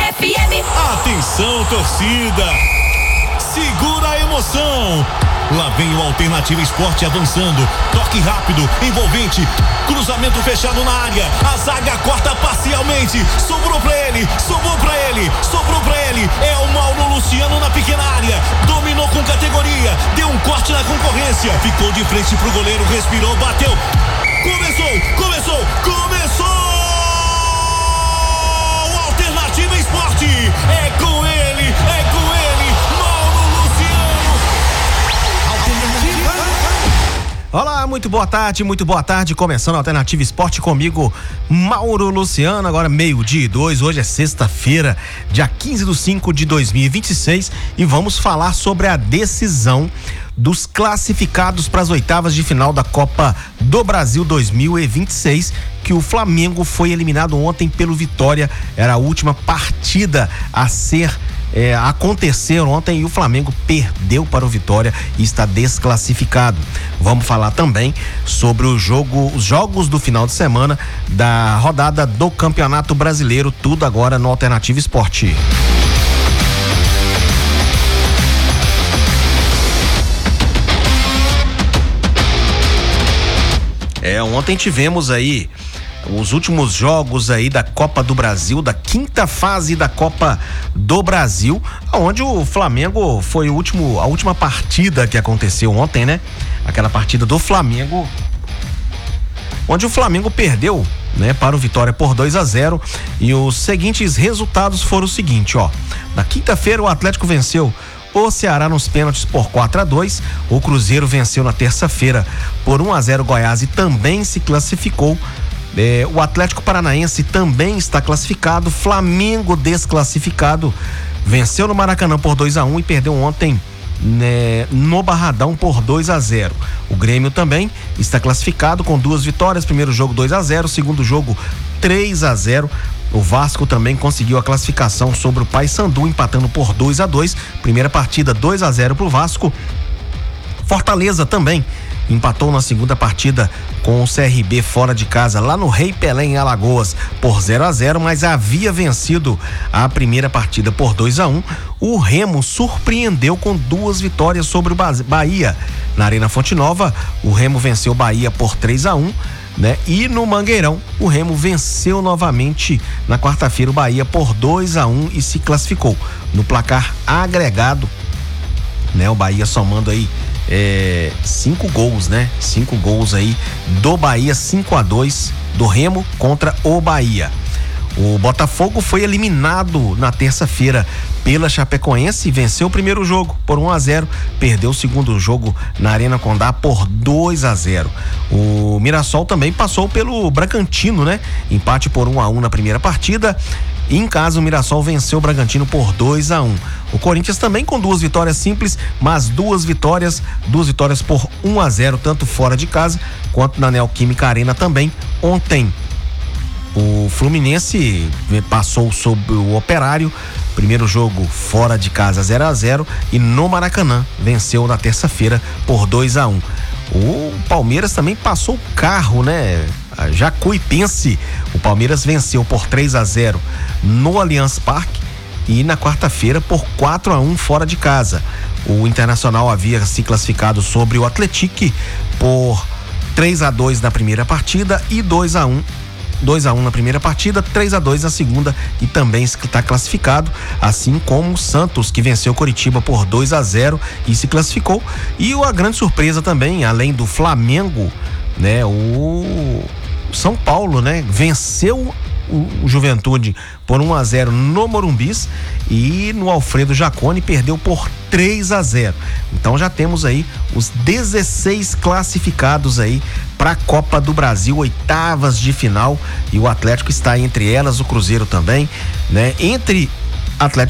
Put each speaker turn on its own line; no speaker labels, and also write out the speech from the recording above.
FM.
Atenção, torcida! Segura a emoção! Lá vem o Alternativa Esporte avançando. Toque rápido, envolvente. Cruzamento fechado na área. A zaga corta parcialmente. Sobrou pra ele. É o Mauro Luciano na pequena área. Dominou com categoria. Deu um corte na concorrência. Ficou de frente pro goleiro. Respirou, bateu. Começou! O Alternativa Esporte. É com ele.
Olá, muito boa tarde, começando a Alternativa Esporte comigo, Mauro Luciano, agora 12:02, hoje é sexta-feira, dia 15/5/2026 e vamos falar sobre a decisão dos classificados para as oitavas de final da Copa do Brasil 2026, que o Flamengo foi eliminado ontem pelo Vitória, era a última partida a acontecer ontem e o Flamengo perdeu para o Vitória e está desclassificado. Vamos falar também sobre os jogos do final de semana da rodada do Campeonato Brasileiro, tudo agora no Alternativa Esporte. Ontem tivemos aí os últimos jogos aí da Copa do Brasil, da quinta fase da Copa do Brasil, onde o Flamengo foi a última partida que aconteceu ontem, né? Aquela partida do Flamengo, onde o Flamengo perdeu, né, para o Vitória por 2-0, e os seguintes resultados foram o seguinte, ó. Na quinta-feira o Atlético venceu o Ceará nos pênaltis por 4-2, o Cruzeiro venceu na terça-feira por 1-0 Goiás e também se classificou. O Atlético Paranaense também está classificado, Flamengo desclassificado, venceu no Maracanã por 2-1 e perdeu ontem, né, no Barradão por 2-0. O Grêmio também está classificado com 2 vitórias, primeiro jogo 2-0, segundo jogo 3-0. O Vasco também conseguiu a classificação sobre o Paysandu, empatando por 2-2, primeira partida 2-0 pro Vasco. Fortaleza também empatou na segunda partida com o CRB fora de casa, lá no Rei Pelé, em Alagoas, por 0-0, mas havia vencido a primeira partida por 2-1. O Remo surpreendeu com 2 vitórias sobre o Bahia. Na Arena Fonte Nova, o Remo venceu o Bahia por 3-1, né? E no Mangueirão, o Remo venceu novamente na quarta-feira o Bahia por 2-1 e se classificou. No placar agregado, né? O Bahia somando aí 5 gols, né? 5 gols aí do Bahia, 5-2 do Remo contra o Bahia. O Botafogo foi eliminado na terça-feira pela Chapecoense e venceu o primeiro jogo por 1-0, perdeu o segundo jogo na Arena Condá por 2-0. O Mirassol também passou pelo Bragantino, né? Empate por 1-1 na primeira partida. Em casa, o Mirassol venceu o Bragantino por 2-1. O Corinthians também com 2 vitórias simples, mas 2 vitórias por 1-0, tanto fora de casa quanto na Neoquímica Arena também. Ontem, o Fluminense passou sobre o Operário, primeiro jogo fora de casa 0-0, e no Maracanã venceu na terça-feira por 2-1. O Palmeiras também passou o carro, né? A Jacuipense, o Palmeiras venceu por 3-0 no Allianz Parque e na quarta-feira por 4-1 fora de casa. O Internacional havia se classificado sobre o Atlético por 3-2 na primeira partida e 2-1 na primeira partida, 3-2 na segunda e também está classificado, assim como o Santos, que venceu o Coritiba por 2-0 e se classificou. E a grande surpresa também, além do Flamengo, né, o São Paulo, né, venceu o Juventude por 1-0 no Morumbis e no Alfredo Jaconi perdeu por 3-0. Então já temos aí os 16 classificados aí para a Copa do Brasil, oitavas de final, e o Atlético está entre elas, o Cruzeiro também, né? Entre Atlético